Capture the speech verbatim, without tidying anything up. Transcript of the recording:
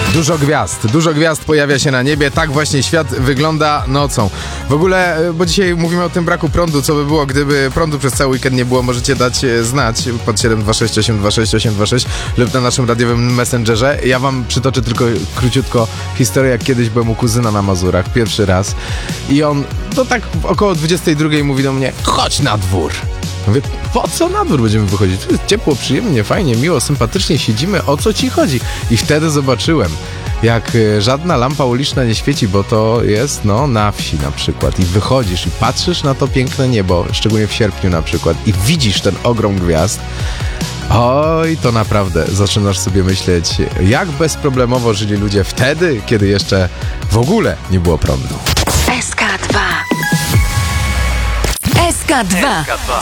Dużo gwiazd, dużo gwiazd pojawia się na niebie, tak właśnie świat wygląda nocą. W ogóle, bo dzisiaj mówimy o tym braku prądu, co by było, gdyby prądu przez cały weekend nie było, możecie dać znać pod siedem dwa sześć osiem dwa sześć osiem dwa sześć lub na naszym radiowym messengerze. Ja wam przytoczę tylko króciutko historię, jak kiedyś byłem u kuzyna na Mazurach, pierwszy raz i on, to tak około dwudziestej drugiej mówi do mnie, chodź na dwór. Mówię, po co na dwór będziemy wychodzić? Tu jest ciepło, przyjemnie, fajnie, miło, sympatycznie siedzimy, o co ci chodzi? I wtedy zobaczyłem, jak żadna lampa uliczna nie świeci, bo to jest, no, na wsi na przykład. I wychodzisz i patrzysz na to piękne niebo, szczególnie w sierpniu na przykład, i widzisz ten ogrom gwiazd. Oj, to naprawdę zaczynasz sobie myśleć, jak bezproblemowo żyli ludzie wtedy, kiedy jeszcze w ogóle nie było prądu. S K dwa. S K dwa.